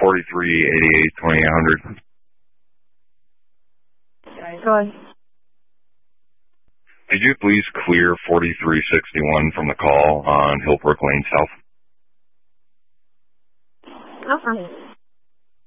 4388 2800. Go ahead. Could you please clear 4361 from the call on Hillbrook Lane South? No problem.